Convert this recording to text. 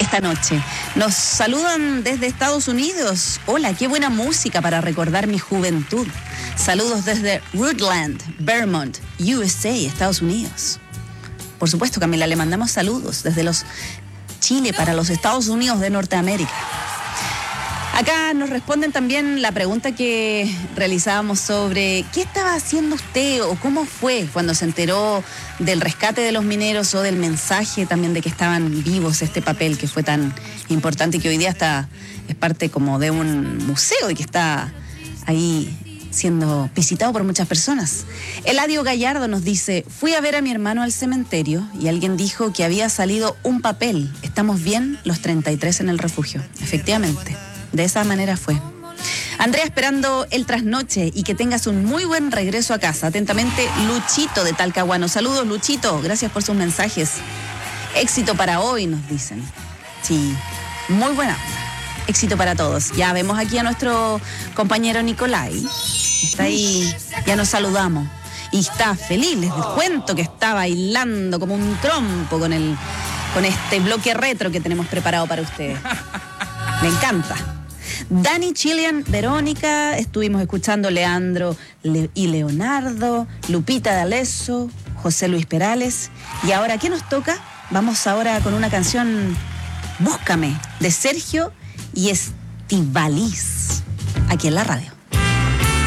esta noche. Nos saludan desde Estados Unidos. Hola, qué buena música para recordar mi juventud. Saludos desde Rutland, Vermont, USA, Estados Unidos. Por supuesto, Camila, le mandamos saludos desde Chile para los Estados Unidos de Norteamérica. Acá nos responden también la pregunta que realizábamos sobre qué estaba haciendo usted o cómo fue cuando se enteró del rescate de los mineros o del mensaje también de que estaban vivos, este papel que fue tan importante y que hoy día es parte como de un museo y que está ahí siendo visitado por muchas personas. Eladio Gallardo nos dice: fui a ver a mi hermano al cementerio y alguien dijo que había salido un papel. ¿Estamos bien los 33 en el refugio? Efectivamente. De esa manera fue. Andrea, esperando el trasnoche y que tengas un muy buen regreso a casa. Atentamente, Luchito de Talcahuano. Saludos, Luchito. Gracias por sus mensajes. Éxito para hoy, nos dicen. Sí, muy buena. Éxito para todos. Ya vemos aquí a nuestro compañero Nicolai. Está ahí, ya nos saludamos. Y está feliz, les cuento que está bailando como un trompo con este bloque retro que tenemos preparado para ustedes. Me encanta. Dani, Chilian, Verónica, estuvimos escuchando Leandro y Leonardo, Lupita D'Alesso, José Luis Perales. Y ahora, ¿qué nos toca? Vamos ahora con una canción, Búscame, de Sergio y Estivaliz, aquí en la radio.